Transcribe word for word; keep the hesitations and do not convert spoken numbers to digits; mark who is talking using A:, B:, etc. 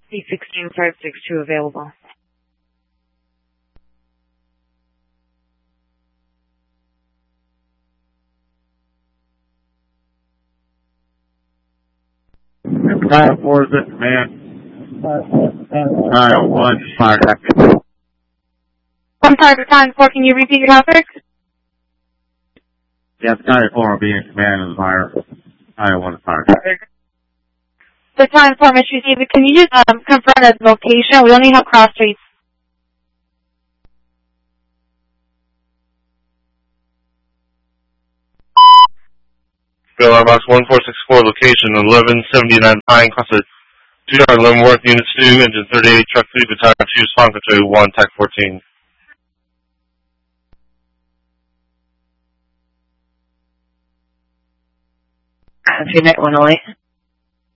A: C sixteen five six two available.
B: Kyle four is it, man? Kyle one, fire.
C: I'm sorry, Battalion four, can you repeat your topic?
B: Yeah, Battalion four will be in command of the fire. Kyle one is fire.
C: Battalion four, Mister David, can you just um, confirm the location? We only have cross streets.
D: Bill Box one four six four, location eleven seventy-nine Pine, class of two yard Leavenworth, Unit two, Engine thirty-eight, Truck three, Battalion two, Spawn Control one, T A C fourteen.
A: Unit one oh eight.